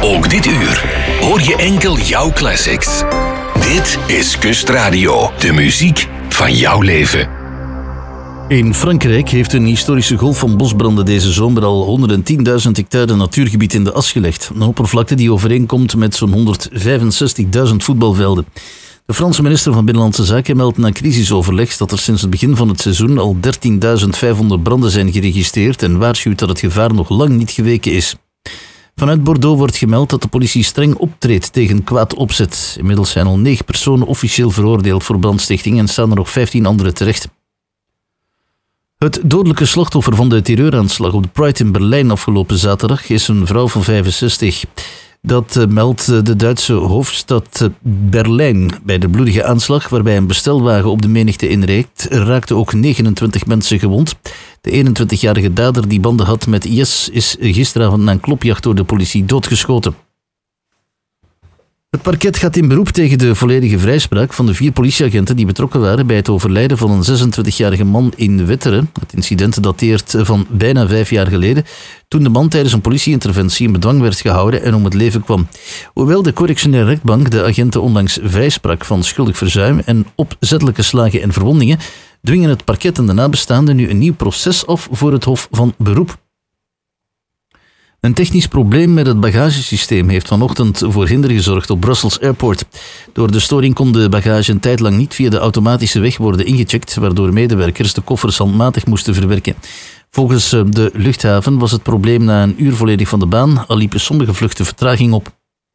Ook dit uur hoor je enkel jouw classics. Dit is Kustradio, de muziek van jouw leven. In Frankrijk heeft een historische golf van bosbranden deze zomer al 110.000 hectare natuurgebied in de as gelegd. Een oppervlakte die overeenkomt met zo'n 165.000 voetbalvelden. De Franse minister van Binnenlandse Zaken meldt na crisisoverleg dat er sinds het begin van het seizoen al 13.500 branden zijn geregistreerd en waarschuwt dat het gevaar nog lang niet geweken is. Vanuit Bordeaux wordt gemeld dat de politie streng optreedt tegen kwaad opzet. Inmiddels zijn al 9 personen officieel veroordeeld voor brandstichting en staan er nog 15 anderen terecht. Het dodelijke slachtoffer van de terreuraanslag op de Pride in Berlijn afgelopen zaterdag is een vrouw van 65. Dat meldt de Duitse hoofdstad Berlijn. Bij de bloedige aanslag, waarbij een bestelwagen op de menigte inreed, raakten ook 29 mensen gewond. De 21-jarige dader die banden had met IS is gisteravond na een klopjacht door de politie doodgeschoten. Het parket gaat in beroep tegen de volledige vrijspraak van de 4 politieagenten die betrokken waren bij het overlijden van een 26-jarige man in Wetteren. Het incident dateert van bijna 5 jaar geleden, toen de man tijdens een politieinterventie in bedwang werd gehouden en om het leven kwam. Hoewel de correctionaire rechtbank de agenten onlangs vrijsprak van schuldig verzuim en opzettelijke slagen en verwondingen, dwingen het parket en de nabestaanden nu een nieuw proces af voor het Hof van Beroep. Een technisch probleem met het bagagesysteem heeft vanochtend voor hinder gezorgd op Brussels Airport. Door de storing kon de bagage een tijd lang niet via de automatische weg worden ingecheckt, waardoor medewerkers de koffers handmatig moesten verwerken. Volgens de luchthaven was het probleem na een uur volledig van de baan, al liepen sommige vluchten vertraging op.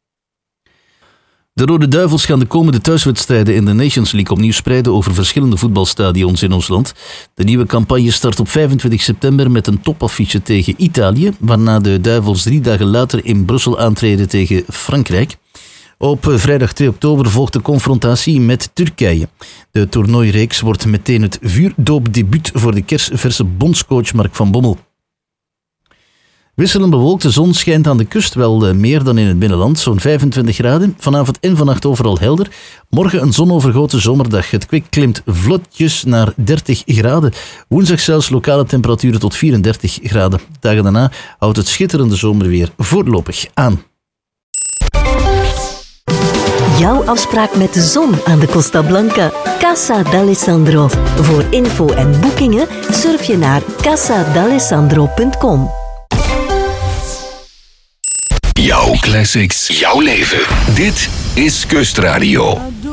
De Rode Duivels gaan de komende thuiswedstrijden in de Nations League opnieuw spreiden over verschillende voetbalstadions in ons land. De nieuwe campagne start op 25 september met een topaffiche tegen Italië, waarna de Duivels 3 dagen later in Brussel aantreden tegen Frankrijk. Op vrijdag 2 oktober volgt de confrontatie met Turkije. De toernooireeks wordt meteen het vuurdoopdebuut voor de kersverse bondscoach Mark van Bommel. Wisselend bewolkt, de zon schijnt aan de kust wel meer dan in het binnenland, zo'n 25 graden. Vanavond en vannacht overal helder. Morgen een zonovergoten zomerdag. Het kwik klimt vlotjes naar 30 graden. Woensdag zelfs lokale temperaturen tot 34 graden. Dagen daarna houdt het schitterende zomerweer voorlopig aan. Jouw afspraak met de zon aan de Costa Blanca. Casa d'Alessandro. Voor info en boekingen surf je naar casadalessandro.com. Jouw classics, jouw leven. Dit is Kustradio.